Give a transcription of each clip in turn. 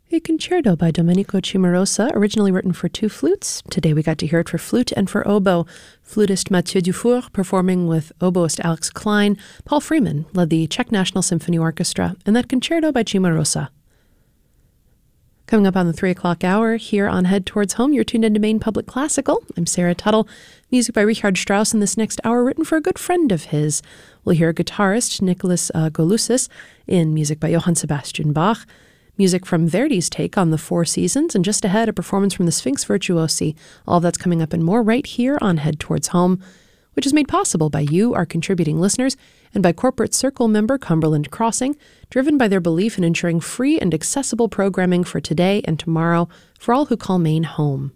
A concerto by Domenico Cimarosa, originally written for two flutes. Today we got to hear it for flute and for oboe. Flutist Mathieu Dufour performing with oboist Alex Klein. Paul Freeman led the Czech National Symphony Orchestra in that concerto by Cimarosa. Coming up on the 3 o'clock hour here on Head Towards Home, you're tuned into Maine Public Classical. I'm Sarah Tuttle. Music by Richard Strauss in this next hour, written for a good friend of his. We'll hear guitarist Nicholas Golusis in music by Johann Sebastian Bach. Music from Verdi's take on the Four Seasons, and just ahead, a performance from the Sphinx Virtuosi. All of that's coming up and more right here on Head Towards Home, which is made possible by you, our contributing listeners, and by Corporate Circle member Cumberland Crossing, driven by their belief in ensuring free and accessible programming for today and tomorrow for all who call Maine home.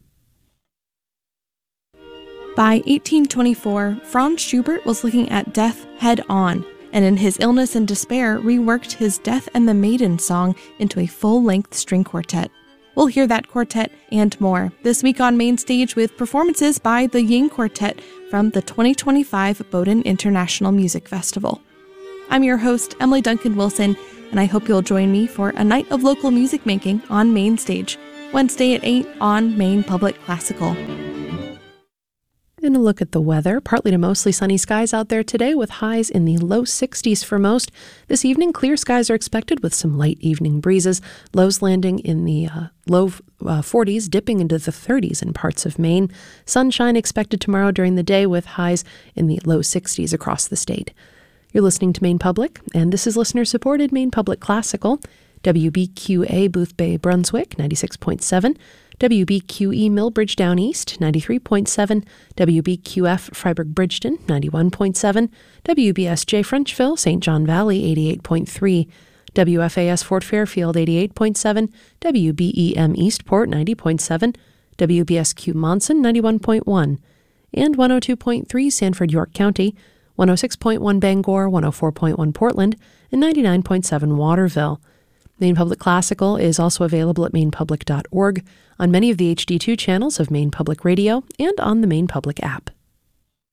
By 1824, Franz Schubert was looking at death head-on, and in his illness and despair, reworked his Death and the Maiden song into a full-length string quartet. We'll hear that quartet and more this week on Main Stage with performances by the Ying Quartet from the 2025 Bowdoin International Music Festival. I'm your host, Emily Duncan Wilson, and I hope you'll join me for a night of local music making on Main Stage, Wednesday at 8 on Maine Public Classical. And a look at the weather. Partly to mostly sunny skies out there today with highs in the low 60s for most. This evening, clear skies are expected with some light evening breezes. Lows landing in the low 40s, dipping into the 30s in parts of Maine. Sunshine expected tomorrow during the day with highs in the low 60s across the state. You're listening to Maine Public, and this is listener-supported Maine Public Classical. WBQA Boothbay Brunswick, 96.7. WBQE Millbridge Down East, 93.7, WBQF Freiburg Bridgeton, 91.7, WBSJ Frenchville, St. John Valley, 88.3, WFAS Fort Fairfield, 88.7, WBEM Eastport, 90.7, WBSQ Monson, 91.1, and 102.3 Sanford York County, 106.1 Bangor, 104.1 Portland, and 99.7 Waterville. Maine Public Classical is also available at mainepublic.org, on many of the HD2 channels of Maine Public Radio, and on the Maine Public app.